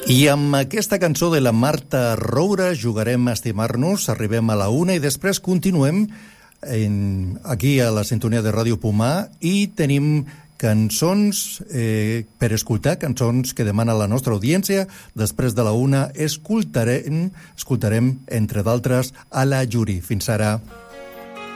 I amb aquesta cançó de la Marta Roura jugarem a estimar-nos, arribem a la 1 i després continuem aquí a la sintonia de Ràdio Pumà i tenim cançons per escoltar, cançons que demana la nostra audiència. Després de la 1 escoltarem, entre d'altres, a la Yuri. Fins ara.